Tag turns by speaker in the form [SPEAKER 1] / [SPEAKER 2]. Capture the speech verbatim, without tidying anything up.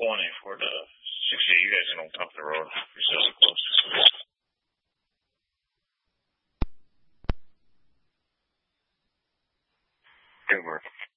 [SPEAKER 1] twenty for the sixty-eight. You guys are on top of the road. You're so close.
[SPEAKER 2] Good work.